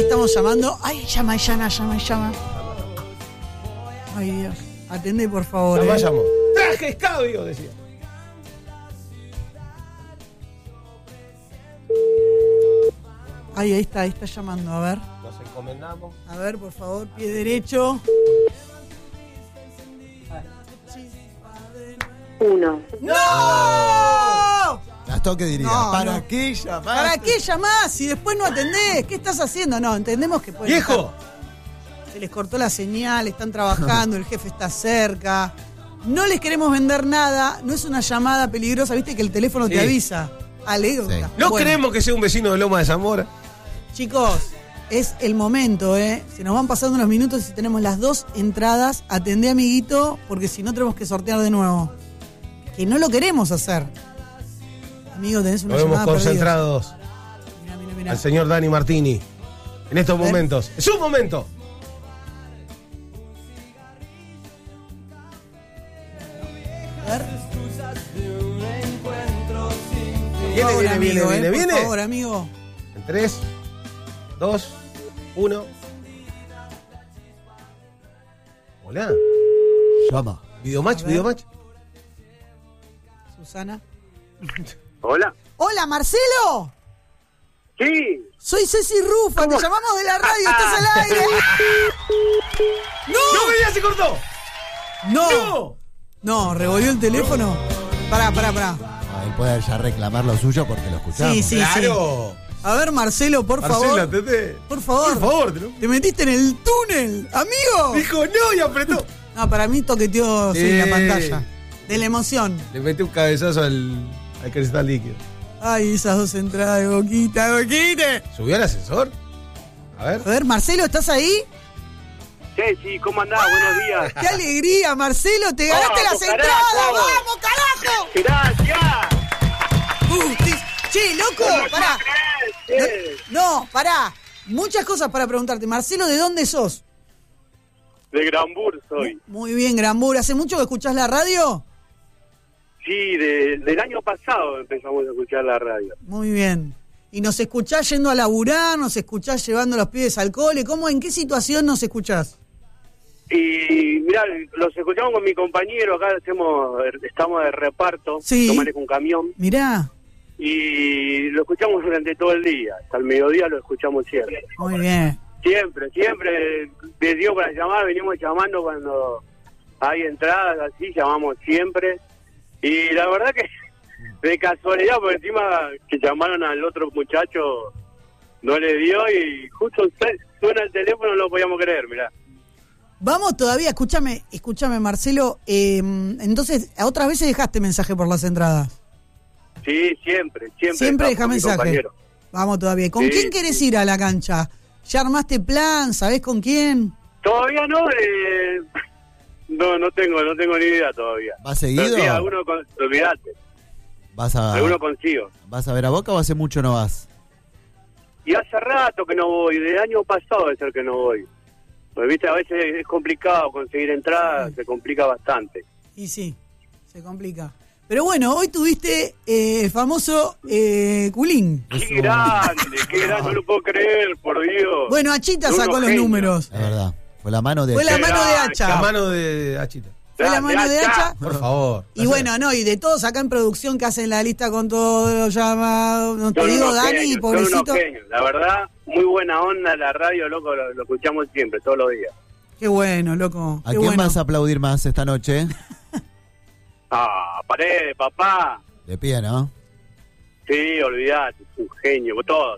ahí estamos llamando. Ay, llama. Ay, Dios. Atendé, por favor. No llamo. Traje escabio, decía. Ay, ahí está llamando, a ver. Nos encomendamos. A ver, por favor, pie derecho. 1. ¡No! Gastón, ¿qué diría? No, ¿Para no. qué llamar? ¿Para qué llamás si después no atendés? ¿Qué estás haciendo? No, entendemos que puede. ¡Viejo! Se les cortó la señal, están trabajando, el jefe está cerca. No les queremos vender nada, no es una llamada peligrosa, viste que el teléfono te Sí. avisa. Alerta. Sí. No Bueno, creemos que sea un vecino de Loma de Zamora. chicos, es el momento, Se nos van pasando unos minutos y tenemos las 2 entradas. Atendé, amiguito, porque si no tenemos que sortear de nuevo. Que no lo queremos hacer. Amigo, tenés una Nos vemos llamada concentrados perdida. Mirá. al señor Dani Martini. En estos A ver. momentos. ¡Es un momento! A ver. Viene. Por favor, amigo. En 3, 2, 1. Hola. Llama. Videomatch, A ver. videomatch. Susana. Hola. Hola, Marcelo. Sí. Soy Ceci Rufa, te llamamos de la radio, estás al aire. ¡No me digas, se cortó! No, revolvió el teléfono. Pará. Ah, él puede ya reclamar lo suyo porque lo escuchamos. Sí. ¡Claro! A ver, Marcelo, por favor. atendé. Por favor. Por favor, ¿no? Te metiste en el túnel, amigo. Dijo no y apretó. No, para mí toqueteó sí, la pantalla. De la emoción. Le metí un cabezazo al cristal líquido. Ay, esas 2 entradas de Boquita. ¿Subió al ascensor? A ver. A ver, Marcelo, ¿estás ahí? Sí, ¿cómo andás? Buenos días. ¡Qué alegría, Marcelo! ¡Te ganaste ¡Vamos, las carajo! entradas! ¡Vamos, carajo! Gracias. Che, loco, pará. No, pará. Muchas cosas para preguntarte. Marcelo, ¿de dónde sos? De Granbur soy. Muy bien, Granbur. ¿Hace mucho que escuchás la radio? Sí, del año pasado empezamos a escuchar la radio. Muy bien. ¿Y nos escuchás yendo a laburar? ¿Nos escuchás llevando a los pibes al cole? ¿En qué situación nos escuchás? Y mirá, los escuchamos con mi compañero, acá estamos de reparto, Sí. yo manejo un camión, Mirá. y lo escuchamos durante todo el día, hasta el mediodía lo escuchamos siempre. Muy bien. Siempre, les digo para llamar, venimos llamando cuando hay entradas así, llamamos siempre, y la verdad que de casualidad, por encima que llamaron al otro muchacho, no le dio y justo suena el teléfono, no lo podíamos creer, mirá. Vamos todavía, escúchame, Marcelo. Entonces, ¿a otras veces dejaste mensaje por las entradas? Sí, siempre. Siempre estamos deja con mi mensaje. compañero. Vamos todavía. ¿Con Sí, quién querés ir a la cancha? ¿Ya armaste plan? ¿Sabés con quién? Todavía no, no tengo ni idea todavía. ¿Vas seguido? Pero sí, olvidate, alguno consigo. ¿Vas a ver a Boca o hace mucho no vas? Y hace rato que no voy, del año pasado debe ser que no voy. Pues viste, a veces es complicado conseguir entradas, se complica bastante. Y sí, se complica. Pero bueno, hoy tuviste el famoso culín. Qué grande, no lo puedo creer, por Dios. Bueno, Achita Unos sacó los genios. números. Es verdad. Fue la mano de... Fue la Qué mano de grande, Hacha. La mano de Achita. Fue la mano de Hacha. Por favor. Y bueno, no, y de todos acá en producción que hacen la lista con todos los llamados. No te Son digo, unos Dani, genios, pobrecito. son unos genios. La verdad, muy buena onda la radio, loco, lo escuchamos siempre, todos los días. Qué bueno, loco. ¿A Qué quién bueno. vas a aplaudir más esta noche? Paredes, papá. De pie, ¿no? Sí, olvidate, es un genio. Todo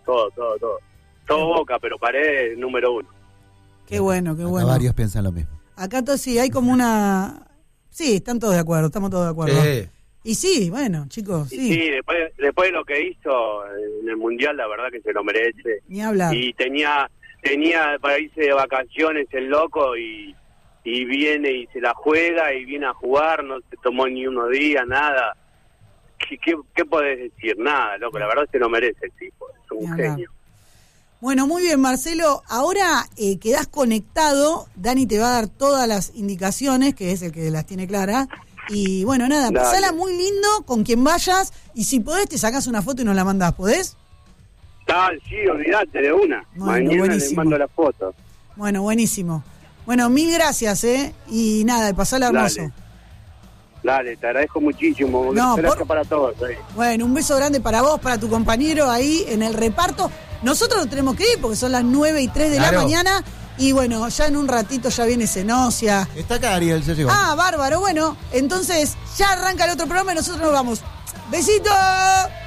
Boca, pero Paredes número 1. Qué bueno, qué Acá bueno. varios piensan lo mismo. Acá todos sí, hay como una... Sí, están todos de acuerdo, estamos todos de acuerdo. Y sí, bueno, chicos, sí. Sí, después de lo que hizo en el Mundial, la verdad que se lo merece. Ni hablar. Y tenía para irse de vacaciones el loco y viene y se la juega y viene a jugar, no se tomó ni unos días, nada. ¿Qué podés decir? Nada, loco, la verdad se lo merece el tipo, es Ni un hablar. genio. Bueno, muy bien, Marcelo. Ahora quedás conectado. Dani te va a dar todas las indicaciones, que es el que las tiene claras. Y bueno, nada, Dale. pasala muy lindo con quien vayas. Y si podés, te sacás una foto y nos la mandás. ¿Podés? Sí, olvidate de una. Bueno, Mañana buenísimo. les mando la foto. Bueno, buenísimo. Bueno, mil gracias, y nada, pasala hermoso. Dale, te agradezco muchísimo. No, Gracias para todos. Bueno, un beso grande para vos, para tu compañero ahí en el reparto. Nosotros nos tenemos que ir porque son las 9:03 de la Claro. mañana. Y bueno, ya en un ratito ya viene Zenosia. Está acá, Ariel, ya llegó. Ah, bárbaro. Bueno, entonces ya arranca el otro programa y nosotros nos vamos. ¡Besito!